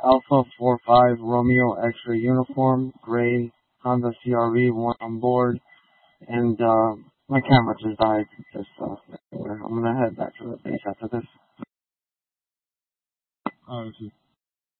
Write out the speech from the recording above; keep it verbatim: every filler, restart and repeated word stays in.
Alpha four five Romeo X-ray uniform, gray Honda C R V one on board, and uh, my camera just died. Just uh, I'm gonna head back to the base after this. Oh, I see.